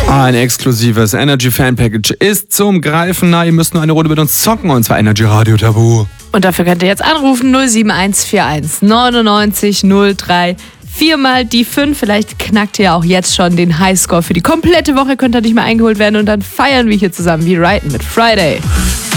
Ein exklusives Energy Fan Package ist zum Greifen nah. Ihr müsst nur eine Runde mit uns zocken, und zwar Energy Radio Tabu. Und dafür könnt ihr jetzt anrufen 07141 99 03. 4 mal die 5. Vielleicht knackt ihr auch jetzt schon den Highscore für die komplette Woche. Könnt ihr nicht mehr eingeholt werden und dann feiern wir hier zusammen wie Ryten mit Friday.